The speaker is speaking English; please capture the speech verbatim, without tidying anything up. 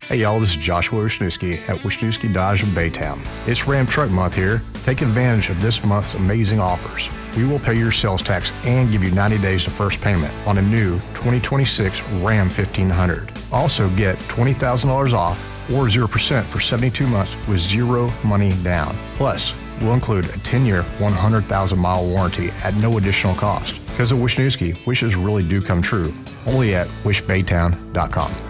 Hey y'all, this is Joshua Wisniewski at Wisniewski Dodge of Baytown. It's Ram Truck Month here. Take advantage of this month's amazing offers. We will pay your sales tax and give you ninety days of first payment on a new twenty twenty-six Ram fifteen hundred. Also get twenty thousand dollars off or zero percent for seventy-two months with zero money down. Plus, we'll include a ten-year, one hundred thousand mile warranty at no additional cost. Because of Wisniewski, wishes really do come true. Only at wish baytown dot com.